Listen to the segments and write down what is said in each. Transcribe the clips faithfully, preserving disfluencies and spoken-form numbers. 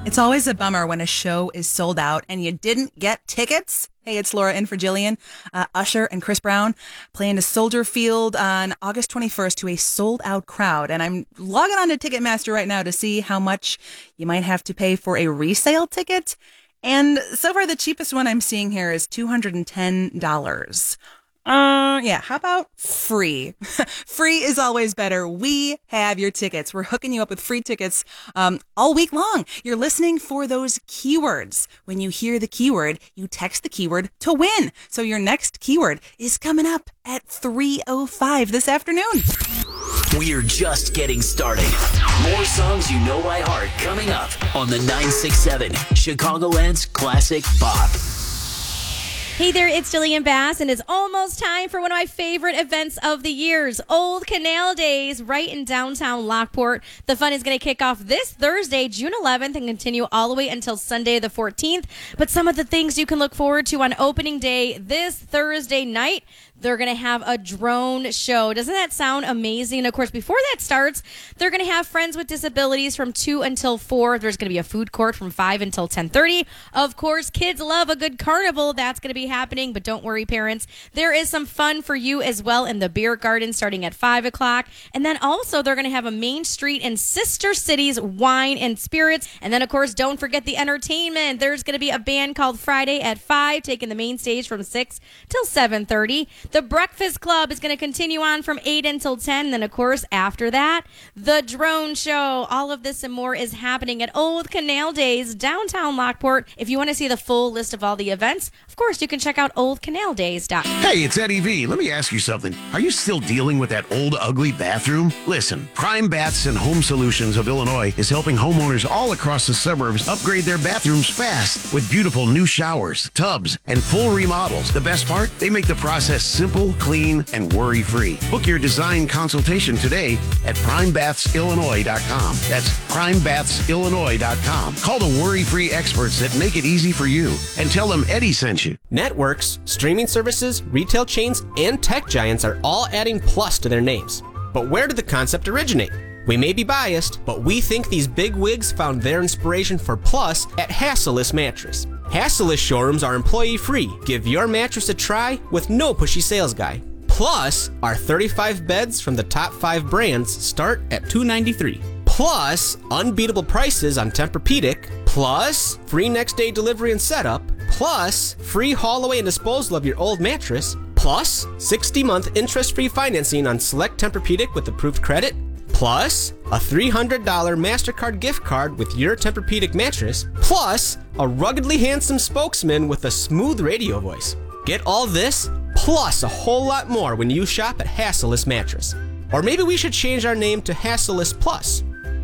It's always a bummer when a show is sold out and you didn't get tickets. Hey, it's Laura in for Jillian. Uh, Usher and Chris Brown playing to Soldier Field on August twenty-first to a sold-out crowd. And I'm logging on to Ticketmaster right now to see how much you might have to pay for a resale ticket. And so far, the cheapest one I'm seeing here is two hundred ten dollars. Uh, yeah, how about free? Free is always better. We have your tickets. We're hooking you up with free tickets um, all week long. You're listening for those keywords. When you hear the keyword, you text the keyword to win. So your next keyword is coming up at three oh five this afternoon. We're just getting started. More songs you know by heart coming up on the nine six seven Chicagoland's Classic Pop. Hey there, it's Jillian Bass, and it's almost time for one of my favorite events of the years, Old Canal Days, right in downtown Lockport. The fun is going to kick off this Thursday, June eleventh, and continue all the way until Sunday the fourteenth. But some of the things you can look forward to on opening day this Thursday night, they're going to have a drone show. Doesn't that sound amazing? Of course, before that starts, they're going to have Friends with Disabilities from two until four. There's going to be a food court from five until ten thirty. Of course, kids love a good carnival. That's going to be happening, but don't worry, parents. There is some fun for you as well in the beer garden starting at five o'clock. And then also, they're going to have a Main Street and Sister Cities wine and spirits. And then, of course, don't forget the entertainment. There's going to be a band called Friday at five, taking the main stage from six till seven thirty. The Breakfast Club is going to continue on from eight until ten. And then, of course, after that, the drone show. All of this and more is happening at Old Canal Days, downtown Lockport. If you want to see the full list of all the events, of course, you can check out old canal days dot com. Hey, it's Eddie V. Let me ask you something. Are you still dealing with that old, ugly bathroom? Listen, Prime Baths and Home Solutions of Illinois is helping homeowners all across the suburbs upgrade their bathrooms fast with beautiful new showers, tubs, and full remodels. The best part? They make the process simple, clean, and worry-free. Book your design consultation today at prime baths illinois dot com. That's prime baths illinois dot com. Call the worry-free experts that make it easy for you and tell them Eddie sent you. Networks, streaming services, retail chains, and tech giants are all adding Plus to their names. But where did the concept originate? We may be biased, but we think these big wigs found their inspiration for Plus at Hassellus Mattress. Hassellus showrooms are employee-free. Give your mattress a try with no pushy sales guy. Plus, our thirty-five beds from the top five brands start at two hundred ninety-three dollars. Plus, unbeatable prices on Tempur-Pedic. Plus, free next-day delivery and setup. Plus, free haul away and disposal of your old mattress. Plus, sixty-month interest-free financing on select Tempur-Pedic with approved credit. Plus, a three hundred dollars MasterCard gift card with your Tempur-Pedic mattress. Plus, a ruggedly handsome spokesman with a smooth radio voice. Get all this, plus a whole lot more when you shop at Hassellus Mattress. Or maybe we should change our name to Hassellus Plus.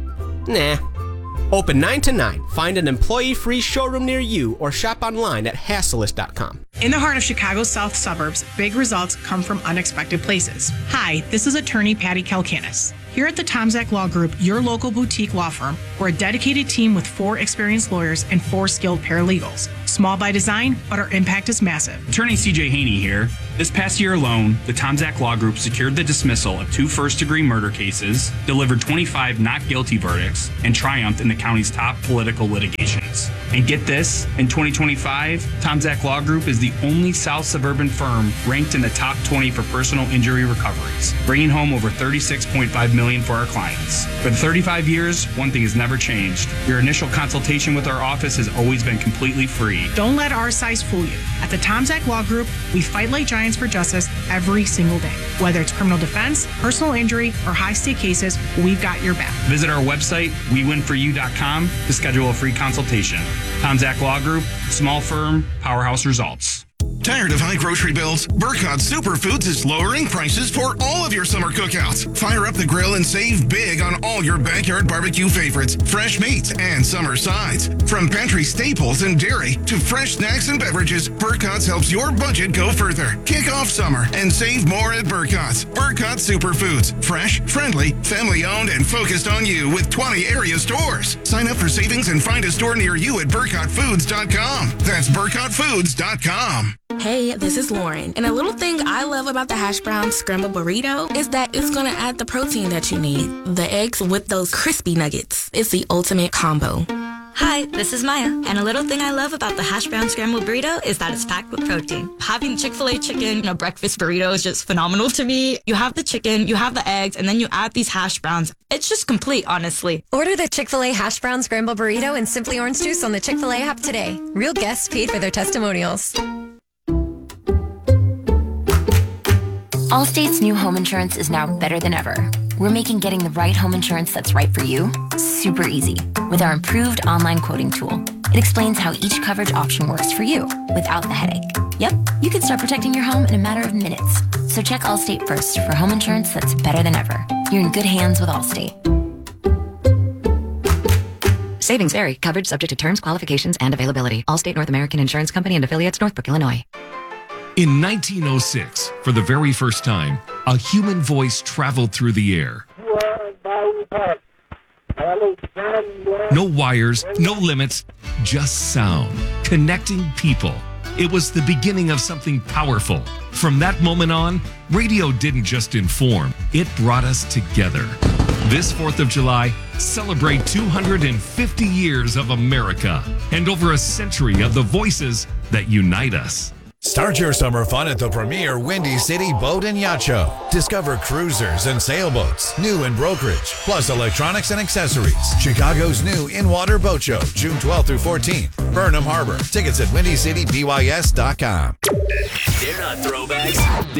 Nah. Open nine to nine. Find an employee-free showroom near you or shop online at hassellus dot com. In the heart of Chicago's south suburbs, big results come from unexpected places. Hi, this is attorney Patty Kalkanis. Here at the Tomczak Law Group, your local boutique law firm, we're a dedicated team with four experienced lawyers and four skilled paralegals. Small by design, but our impact is massive. Attorney C J Haney here. This past year alone, the Tomczak Law Group secured the dismissal of two first-degree murder cases, delivered twenty-five not guilty verdicts, and triumphed in the county's top political litigations. And get this, in twenty twenty-five, Tomczak Law Group is the only South suburban firm ranked in the top twenty for personal injury recoveries, bringing home over thirty-six point five million dollars for our clients. For the thirty-five years, one thing has never changed. Your initial consultation with our office has always been completely free. Don't let our size fool you. At the Tomczak Law Group, we fight like giants for justice every single day. Whether it's criminal defense, personal injury, or high-stake cases, we've got your back. Visit our website, we win for you dot com, to schedule a free consultation. Tomczak Law Group, small firm, powerhouse results. Tired of high grocery bills? Burkott Superfoods is lowering prices for all of your summer cookouts. Fire up the grill and save big on all your backyard barbecue favorites, fresh meats, and summer sides. From pantry staples and dairy to fresh snacks and beverages, Burkott's helps your budget go further. Kick off summer and save more at Burkott's. Burkott Superfoods. Fresh, friendly, family-owned, and focused on you with twenty area stores. Sign up for savings and find a store near you at burkott foods dot com. That's burkott foods dot com. Hey, this is Lauren, and a little thing I love about the hash brown scramble burrito is that it's gonna add the protein that you need. The eggs with those crispy nuggets. It's the ultimate combo. Hi, this is Maya, and a little thing I love about the hash brown scrambled burrito is that it's packed with protein. Having Chick-fil-A chicken in a breakfast burrito is just phenomenal to me. You have the chicken, you have the eggs, and then you add these hash browns. It's just complete, honestly. Order the Chick-fil-A hash brown scrambled burrito and Simply Orange Juice on the Chick-fil-A app today. Real guests paid for their testimonials. Allstate's new home insurance is now better than ever. We're making getting the right home insurance that's right for you super easy with our improved online quoting tool. It explains how each coverage option works for you without the headache. Yep, you can start protecting your home in a matter of minutes. So check Allstate first for home insurance that's better than ever. You're in good hands with Allstate. Savings vary. Coverage subject to terms, qualifications, and availability. Allstate North American Insurance Company and affiliates, Northbrook, Illinois. In nineteen oh six, for the very first time, a human voice traveled through the air. No wires, no limits, just sound, connecting people. It was the beginning of something powerful. From that moment on, radio didn't just inform, it brought us together. This fourth of July, celebrate two hundred fifty years of America and over a century of the voices that unite us. Start your summer fun at the premier Windy City Boat and Yacht Show. Discover cruisers and sailboats, new in brokerage, plus electronics and accessories. Chicago's new in-water boat show, June twelfth through fourteenth. Burnham Harbor. Tickets at windy city b y s dot com. They're not throwbacks. They're